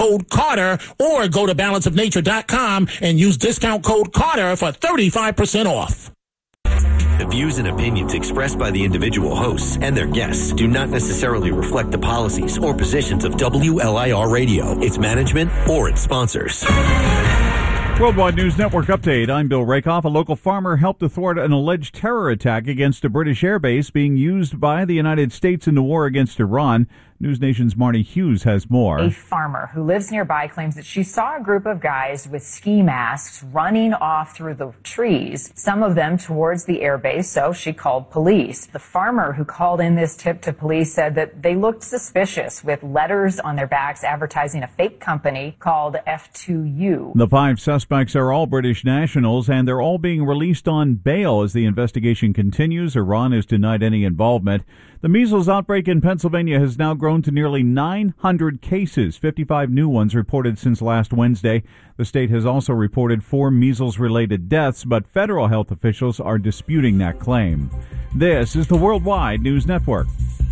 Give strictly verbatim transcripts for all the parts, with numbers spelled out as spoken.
code Carter or go to balance of nature dot com and use discount code Carter for thirty-five percent off. The views and opinions expressed by the individual hosts and their guests do not necessarily reflect the policies or positions of W L I R Radio, its management, or its sponsors. Worldwide News Network update. I'm Bill Rakoff. A local farmer helped to thwart an alleged terror attack against a British airbase being used by the United States in the war against Iran. News Nation's Marnie Hughes has more. A farmer who lives nearby claims that she saw a group of guys with ski masks running off through the trees, some of them towards the airbase, so she called police. The farmer who called in this tip to police said that they looked suspicious with letters on their backs advertising a fake company called F two U. The five suspects are all British nationals, and they're all being released on bail as the investigation continues. Iran has denied any involvement. The measles outbreak in Pennsylvania has now grown to nearly nine hundred cases, fifty-five new ones reported since last Wednesday. The state has also reported four measles-related deaths, but federal health officials are disputing that claim. This is the Worldwide News Network.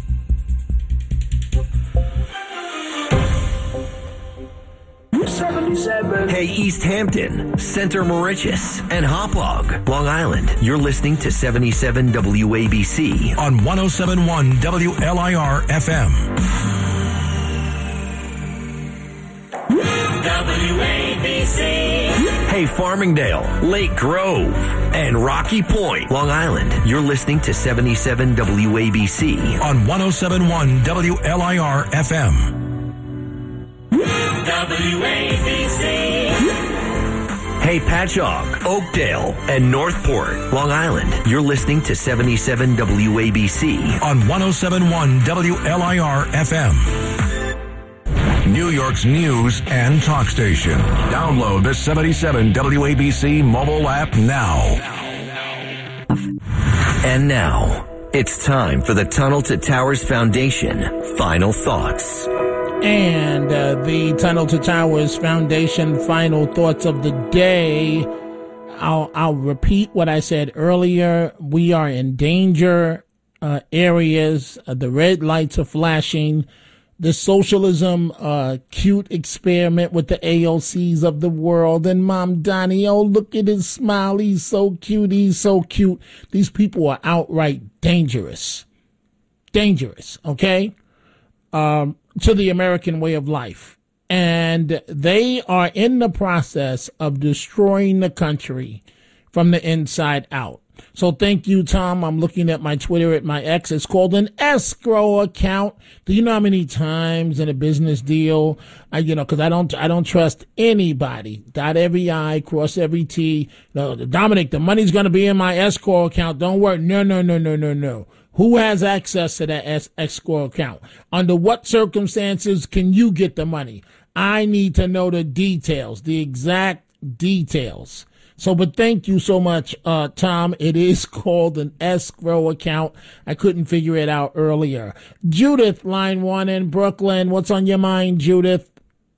seventy-seven. Hey, East Hampton, Center Moriches, and Hauppauge, Long Island. You're listening to seventy-seven W A B C on one oh seven point one W L I R F M. W A B C. Hey, Farmingdale, Lake Grove, and Rocky Point, Long Island. You're listening to seventy-seven W A B C on one oh seven point one W L I R F M. W A B C. Hey, Patchogue, Oakdale, and Northport, Long Island. You're listening to seventy-seven W A B C on one oh seven point one W L I R F M. New York's news and talk station. Download the seventy-seven W A B C mobile app now. And now, it's time for the Tunnel to Towers Foundation Final Thoughts. And uh, the Tunnel to Towers Foundation final thoughts of the day. I'll, I'll repeat what I said earlier. We are in danger uh, areas. Uh, the red lights are flashing. The socialism uh, cute experiment with the A O Cs of the world. And Mom Donnie, oh, look at his smile. He's so cute. He's so cute. These people are outright dangerous. Dangerous, okay? Um, to the American way of life. And they are in the process of destroying the country from the inside out. So thank you, Tom. I'm looking at my Twitter at my ex. It's called an escrow account. Do you know how many times in a business deal, I, you know, cause I don't, I don't trust anybody. Dot every I, cross every T. No, Dominic, the money's going to be in my escrow account. Don't worry. No, no, no, no, no, no. Who has access to that es- escrow account? Under what circumstances can you get the money? I need to know the details, the exact details. So, but thank you so much, uh, Tom. It is called an escrow account. I couldn't figure it out earlier. Judith, line one in Brooklyn. What's on your mind, Judith?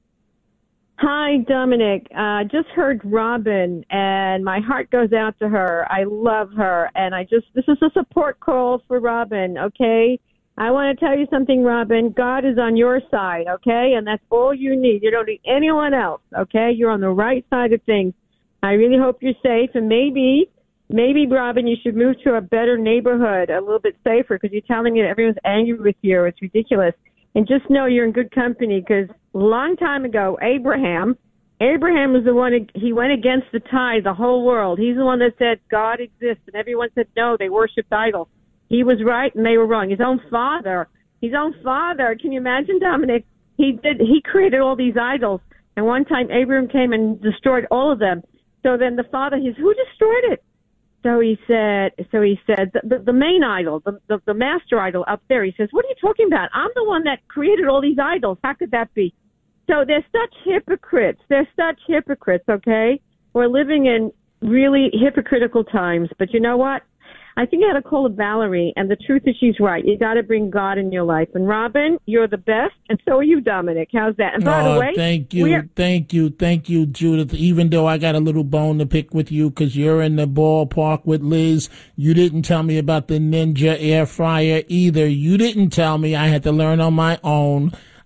Hi, Dominic. Uh, just heard Robin, and my heart goes out to her. I love her, and I just, this is a support call for Robin, okay? I want to tell you something, Robin. God is on your side, okay? And that's all you need. You don't need anyone else, okay? You're on the right side of things. I really hope you're safe, and maybe, maybe, Robin, you should move to a better neighborhood, a little bit safer, because you're telling me that everyone's angry with you. It's ridiculous. And just know you're in good company, because a long time ago, Abraham, Abraham was the one, he went against the tide, the whole world. He's the one that said God exists, and everyone said no, they worshipped idols. He was right, and they were wrong. His own father, his own father, can you imagine, Dominic? He did, he created all these idols, and one time Abraham came and destroyed all of them. So then the father, he's, who destroyed it? So he said, so he said, the, the, the main idol, the, the, the master idol up there, he says, what are you talking about? I'm the one that created all these idols. How could that be? So they're such hypocrites. They're such hypocrites, okay? We're living in really hypocritical times. But you know what? I think I had to call it Valerie, and the truth is she's right. You got to bring God in your life. And Robin, you're the best, and so are you, Dominic. How's that? And by oh, the way, thank you, thank you, thank you, Judith. Even though I got a little bone to pick with you because you're in the ballpark with Liz, you didn't tell me about the Ninja air fryer either. You didn't tell me I had to learn on my own.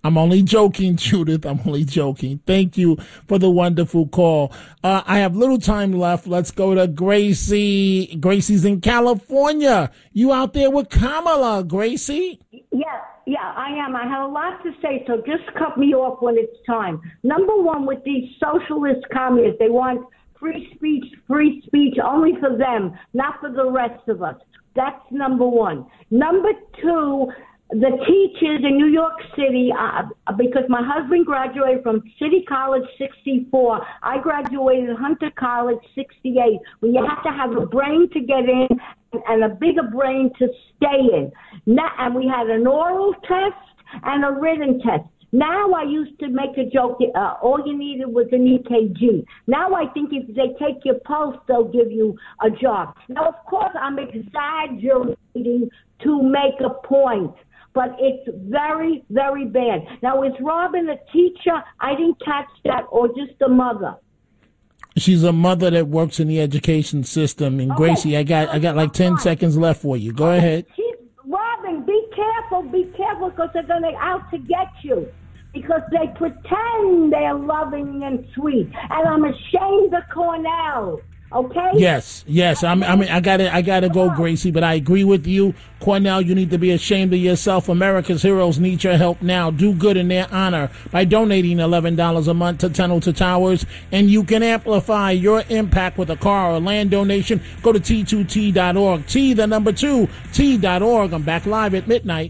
I'm only joking, Judith. I'm only joking. Thank you for the wonderful call. Uh, I have little time left. Let's go to Gracie. Gracie's in California. You out there with Kamala, Gracie? Yeah, yeah, I am. I have a lot to say, so just cut me off when it's time. Number one, with these socialist communists, they want free speech, free speech only for them, not for the rest of us. That's number one. Number two, the teachers in New York City, uh, because my husband graduated from City College sixty-four. I graduated Hunter College sixty-eight. When you have to have a brain to get in and a bigger brain to stay in. Now, and we had an oral test and a written test. Now I used to make a joke, uh, all you needed was an E K G. Now I think if they take your pulse, they'll give you a job. Now, of course, I'm exaggerating to make a point, but it's very, very bad. Now, is Robin a teacher? I didn't catch that, or just a mother? She's a mother that works in the education system. And okay. Gracie, I got I got like ten seconds left for you. Go ahead. She's, Robin, be careful, be careful, because they're going to out to get you. Because they pretend they're loving and sweet. And I'm ashamed of Cornell. Okay? Yes, yes. I'm, I mean, I gotta, I gotta go, Gracie. But I agree with you, Cornell. You need to be ashamed of yourself. America's heroes need your help now. Do good in their honor by donating eleven dollars a month to Tunnel to Towers, and you can amplify your impact with a car or land donation. Go to T two T dot org. T, the number two, T dot org. I'm back live at midnight.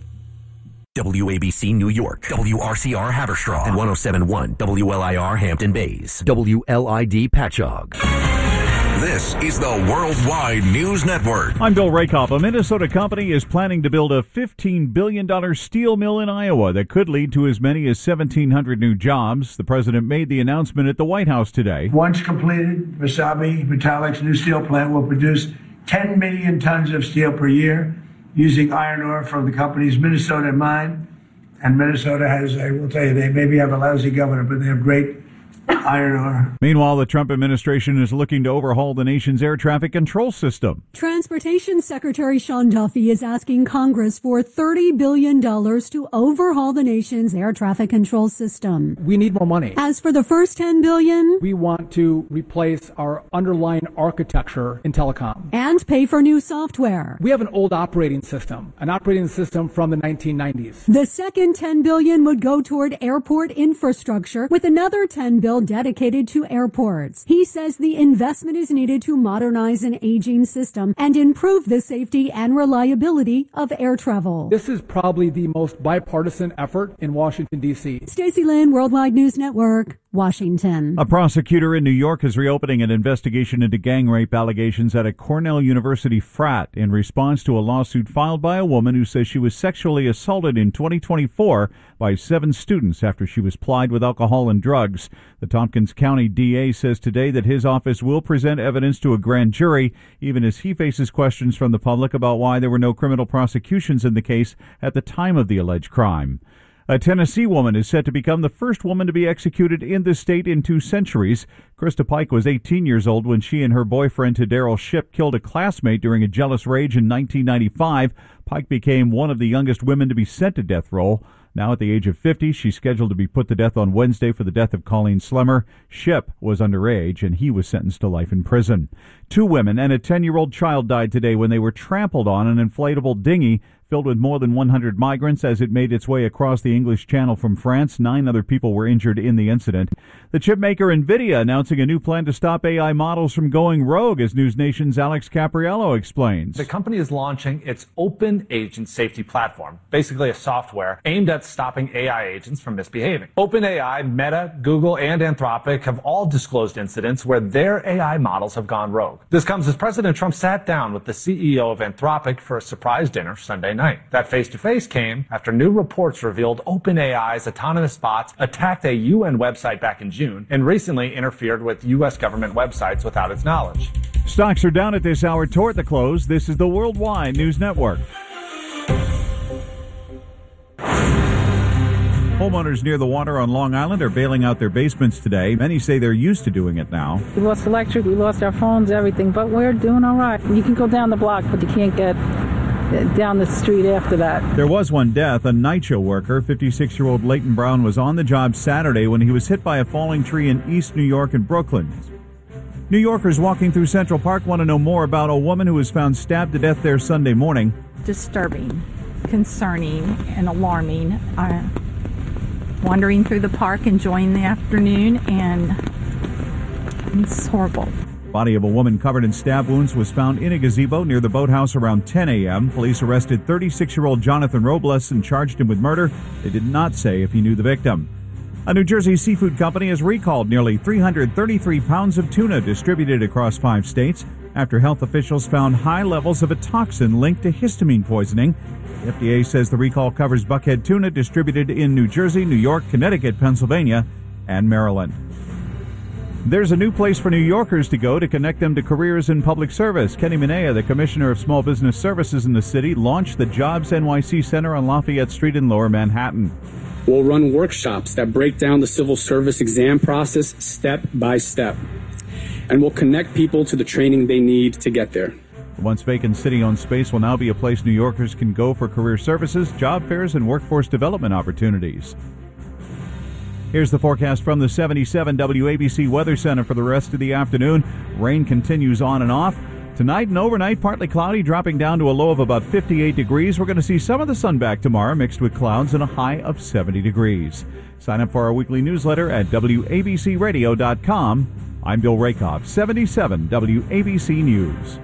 W A B C New York, W R C R Haverstraw, and one oh seven point one W L I R Hampton Bays, W L I D Patchogue. This is the Worldwide News Network. I'm Bill Rakoff. A Minnesota company is planning to build a fifteen billion dollars steel mill in Iowa that could lead to as many as seventeen hundred new jobs. The president made the announcement at the White House today. Once completed, Wasabi Metallic's new steel plant will produce ten million tons of steel per year using iron ore from the company's Minnesota mine. And Minnesota has, I will tell you, they maybe have a lousy governor, but they have great iron ore. Meanwhile, the Trump administration is looking to overhaul the nation's air traffic control system. Transportation Secretary Sean Duffy is asking Congress for thirty billion dollars to overhaul the nation's air traffic control system. We need more money. As for the first ten billion dollars, we want to replace our underlying architecture in telecom and pay for new software. We have an old operating system, an operating system from the nineteen nineties. The second ten billion dollars would go toward airport infrastructure, with another ten billion dollars dedicated to airports. He says the investment is needed to modernize an aging system and improve the safety and reliability of air travel. This is probably the most bipartisan effort in Washington, D C. Stacey Lynn, Worldwide News Network, Washington. A prosecutor in New York is reopening an investigation into gang rape allegations at a Cornell University frat in response to a lawsuit filed by a woman who says she was sexually assaulted in twenty twenty-four by seven students after she was plied with alcohol and drugs. The Tompkins County D A says today that his office will present evidence to a grand jury, even as he faces questions from the public about why there were no criminal prosecutions in the case at the time of the alleged crime. A Tennessee woman is set to become the first woman to be executed in the state in two centuries. Krista Pike was eighteen years old when she and her boyfriend Tadaro Shipp killed a classmate during a jealous rage in nineteen ninety-five. Pike became one of the youngest women to be sent to death row. Now at the age of fifty, she's scheduled to be put to death on Wednesday for the death of Colleen Slemmer. Shipp was underage, and he was sentenced to life in prison. Two women and a ten-year-old child died today when they were trampled on an inflatable dinghy filled with more than one hundred migrants as it made its way across the English Channel from France. Nine other people were injured in the incident. The chip maker NVIDIA announcing a new plan to stop A I models from going rogue, as News Nation's Alex Capriello explains. The company is launching its Open Agent Safety Platform, basically a software aimed at stopping A I agents from misbehaving. OpenAI, Meta, Google, and Anthropic have all disclosed incidents where their A I models have gone rogue. This comes as President Trump sat down with the C E O of Anthropic for a surprise dinner Sunday night. That face-to-face came after new reports revealed OpenAI's autonomous bots attacked a U N website back in June and recently interfered with U S government websites without its knowledge. Stocks are down at this hour toward the close. This is the Worldwide News Network. Homeowners near the water on Long Island are bailing out their basements today. Many say they're used to doing it now. We lost electric, we lost our phones, everything, but we're doing all right. You can go down the block, but you can't get down the street after that. There was one death. A night show worker, fifty-six-year-old Leighton Brown, was on the job Saturday when he was hit by a falling tree in East New York and Brooklyn. New Yorkers walking through Central Park want to know more about a woman who was found stabbed to death there Sunday morning. Disturbing, concerning, and alarming. Uh, wandering through the park, enjoying the afternoon, and it's horrible. Body of a woman covered in stab wounds was found in a gazebo near the boathouse around ten a.m. Police arrested thirty-six-year-old Jonathan Robles and charged him with murder. They did not say if he knew the victim. A New Jersey seafood company has recalled nearly three hundred thirty-three pounds of tuna distributed across five states after health officials found high levels of a toxin linked to histamine poisoning. The F D A says the recall covers buckhead tuna distributed in New Jersey, New York, Connecticut, Pennsylvania, and Maryland. There's a new place for New Yorkers to go to connect them to careers in public service. Kenny Minea, the Commissioner of Small Business Services in the city, launched the Jobs N Y C Center on Lafayette Street in Lower Manhattan. We'll run workshops that break down the civil service exam process step by step. And we'll connect people to the training they need to get there. The once vacant city-owned space will now be a place New Yorkers can go for career services, job fairs, and workforce development opportunities. Here's the forecast from the seventy-seven W A B C Weather Center for the rest of the afternoon. Rain continues on and off. Tonight and overnight, partly cloudy, dropping down to a low of about fifty-eight degrees. We're going to see some of the sun back tomorrow, mixed with clouds, and a high of seventy degrees. Sign up for our weekly newsletter at W A B C radio dot com. I'm Bill Rakoff, seventy-seven W A B C News.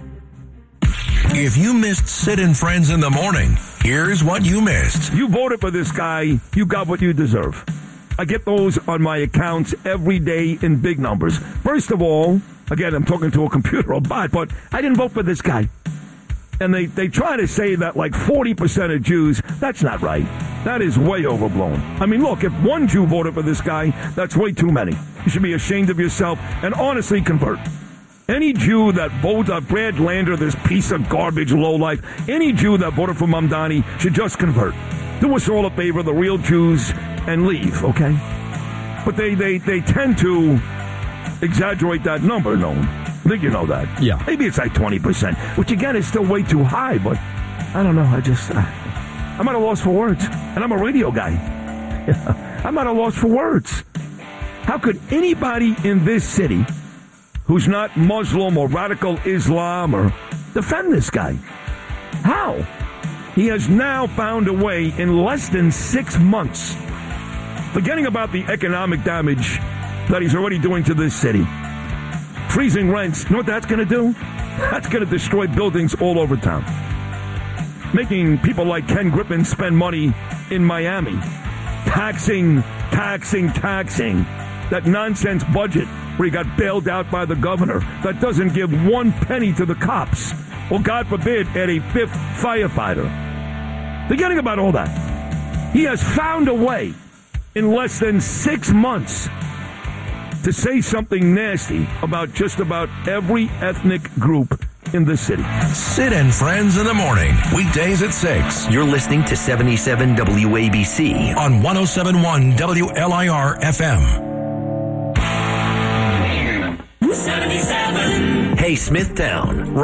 If you missed Sid and Friends in the morning, here's what you missed. You voted for this guy, you got what you deserve. I get those on my accounts every day in big numbers. First of all, again, I'm talking to a computer or bot, but I didn't vote for this guy. And they, they try to say that like forty percent of Jews, that's not right. That is way overblown. I mean, look, if one Jew voted for this guy, that's way too many. You should be ashamed of yourself and honestly convert. Any Jew that voted uh, Brad Lander, this piece of garbage lowlife, any Jew that voted for Mamdani should just convert. Do us all a favor, the real Jews, and leave, okay? But they, they, they tend to exaggerate that number, no? I think you know that. Yeah. Maybe it's like twenty percent, which again is still way too high, but I don't know. I just, uh, I'm at a loss for words. And I'm a radio guy. I'm at a loss for words. How could anybody in this city who's not Muslim or radical Islam or defend this guy? How? He has now found a way in less than six months, forgetting about the economic damage that he's already doing to this city. Freezing rents, you know what that's going to do? That's going to destroy buildings all over town. Making people like Ken Griffin spend money in Miami. Taxing, taxing, taxing. That nonsense budget where he got bailed out by the governor that doesn't give one penny to the cops. Or, God forbid, add a fifth firefighter. Forgetting about all that. He has found a way in less than six months to say something nasty about just about every ethnic group in the city. Sid and Friends in the morning, weekdays at six. You're listening to seventy-seven W A B C on one oh seven point one W L I R F M. Hey, Smithtown.